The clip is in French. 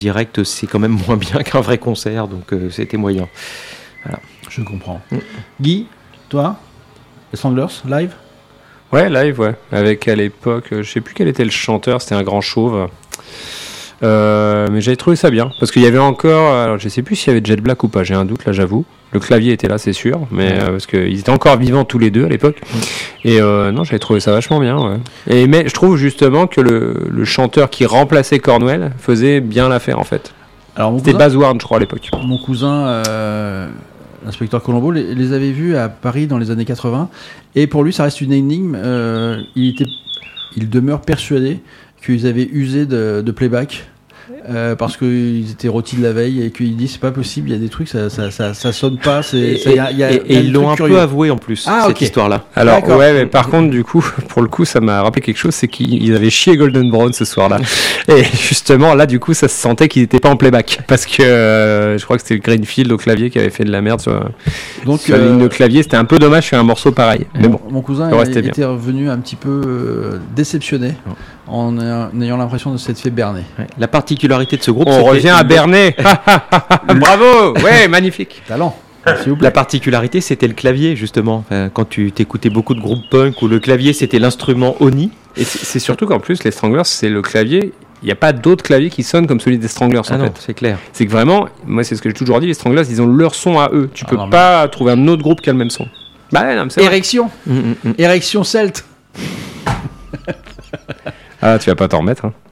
direct, c'est quand même moins bien qu'un vrai concert, donc c'était moyen. Voilà. Je comprends. Guy, toi, les Stranglers, live ? Ouais, live, ouais. Avec à l'époque, je sais plus quel était le chanteur, c'était un grand chauve. Mais j'avais trouvé ça bien. Parce qu'il y avait encore, alors je sais plus s'il y avait Jet Black ou pas, j'ai un doute là, j'avoue. Le clavier était là, c'est sûr, mais parce qu'ils étaient encore vivants tous les deux à l'époque. Et non, j'avais trouvé ça vachement bien, ouais. Mais je trouve justement que le chanteur qui remplaçait Cornwell faisait bien l'affaire en fait. Alors, C'était Baz Warren, je crois, à l'époque. Mon cousin, l'inspecteur Colombo, les avait vus à Paris dans les années 80. Et pour lui, ça reste une énigme. Il demeure persuadé qu'ils avaient usé de playback. Parce qu'ils étaient rôtis de la veille et qu'il dit c'est pas possible, il y a des trucs, ça sonne pas. Et ils l'ont un peu avoué en plus, cette histoire-là. Alors, ouais, mais par contre, du coup, pour le coup, ça m'a rappelé quelque chose, c'est qu'ils avaient chié Golden Brown ce soir-là. Et justement, là, du coup, ça se sentait qu'ils n'étaient pas en playback. Parce que je crois que c'était le Greenfield au clavier qui avait fait de la merde sur la ligne de clavier. C'était un peu dommage sur un morceau pareil. Mais bon, mon cousin était revenu un petit peu déceptionné en ayant l'impression de s'être fait berner. Ouais. La particularité de ce groupe, on revient à berner. Bravo, ouais, magnifique. Talent. La particularité, c'était le clavier, justement. Quand tu t'écoutais beaucoup de groupes punk où le clavier, c'était l'instrument Oni. Et c'est surtout qu'en plus, les Stranglers, c'est le clavier. Il n'y a pas d'autres claviers qui sonnent comme celui des Stranglers, en fait. C'est clair. C'est que vraiment, moi, c'est ce que j'ai toujours dit, les Stranglers, ils ont leur son à eux. Tu peux pas trouver un autre groupe qui a le même son. Bah, non, c'est Érection. Érection celte. Ah, tu vas pas t'en remettre, hein.